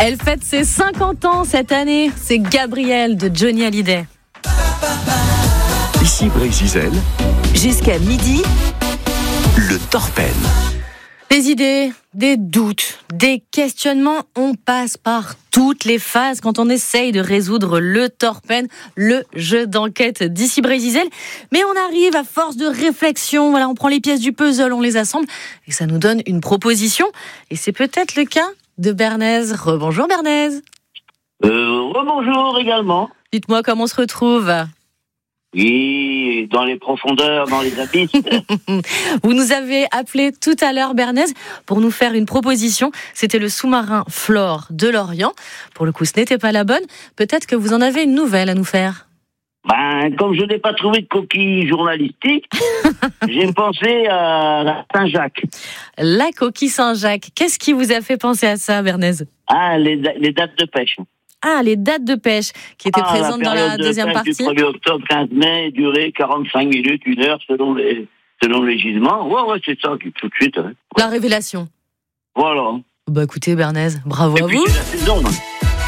Elle fête ses 50 ans cette année. C'est Gabrielle de Johnny Hallyday. Ici Brésil. Jusqu'à midi, Le Torpen. des idées, des doutes, des questionnements. On passe par toutes les phases quand on essaye de résoudre le Torpen, le jeu d'enquête d'Ici Brésil. Mais on arrive à force de réflexion. Voilà, on prend les pièces du puzzle, on les assemble et ça nous donne une proposition. Et c'est peut-être le cas de Bernaise. Rebonjour Bernaise. Rebonjour également. Dites-moi comment on se retrouve. Oui, dans les profondeurs, dans les abysses. Vous nous avez appelé tout à l'heure, Bernaise, pour nous faire une proposition. C'était le sous-marin Flore de Lorient. Pour le coup, ce n'était pas la bonne. Peut-être que vous en avez une nouvelle à nous faire. Comme je n'ai pas trouvé de coquille journalistique, j'ai pensé à la Saint-Jacques. La coquille Saint-Jacques. Qu'est-ce qui vous a fait penser à ça, Bernaise ? Ah, les dates de pêche. Ah, les dates de pêche qui étaient présentes dans la deuxième partie. Du 1er octobre, 15 mai, durée 45 minutes, 1 heure, selon les gisements. Ouais, c'est ça, tout de suite. Hein. La révélation. Voilà. Bah écoutez, Bernaise, bravo Et à puis, vous. c'est la saison. Hein.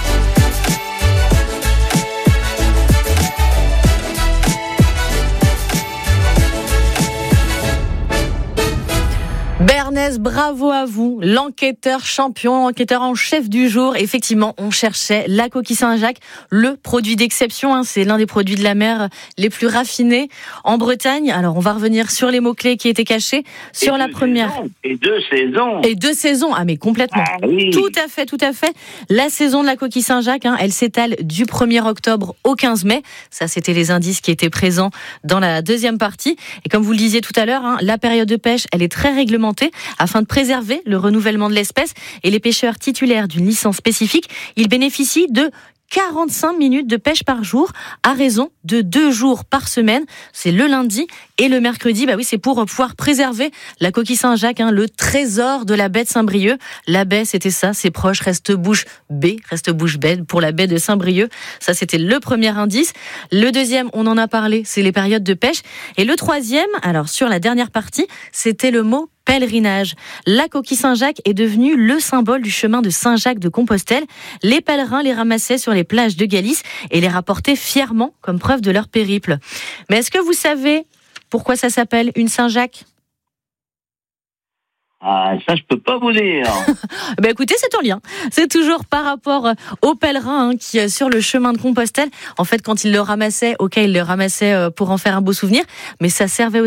Bernaise, bravo à vous, l'enquêteur champion, enquêteur en chef du jour. Effectivement, on cherchait la coquille Saint-Jacques, le produit d'exception. C'est l'un des produits de la mer les plus raffinés en Bretagne. Alors, on va revenir sur les mots-clés qui étaient cachés sur la première. Et 2 saisons. Et 2 saisons. Ah, mais complètement. Ah, oui. Tout à fait. La saison de la coquille Saint-Jacques, elle s'étale du 1er octobre au 15 mai. Ça, c'était les indices qui étaient présents dans la deuxième partie. Et comme vous le disiez tout à l'heure, la période de pêche, elle est très réglementée afin de préserver le renouvellement de l'espèce. Et les pêcheurs titulaires d'une licence spécifique, ils bénéficient de 45 minutes de pêche par jour à raison de 2 jours par semaine. C'est le lundi et le mercredi. Bah oui, c'est pour pouvoir préserver la coquille Saint-Jacques, le trésor de la baie de Saint-Brieuc. La baie, c'était ça, c'est proche, reste bouche bée pour la baie de Saint-Brieuc. Ça, c'était le premier indice. Le deuxième, on en a parlé, c'est les périodes de pêche. Et le troisième, alors sur la dernière partie, c'était le mot pèlerinage. La coquille Saint-Jacques est devenue le symbole du chemin de Saint-Jacques de Compostelle. Les pèlerins les ramassaient sur les plages de Galice et les rapportaient fièrement comme preuve de leur périple. Mais est-ce que vous savez pourquoi ça s'appelle une Saint-Jacques ? Ah, ça, je peux pas vous dire. Écoutez, c'est en lien. C'est toujours par rapport aux pèlerins qui, sur le chemin de Compostelle, en fait, quand ils le ramassaient, ils le ramassaient pour en faire un beau souvenir, mais ça servait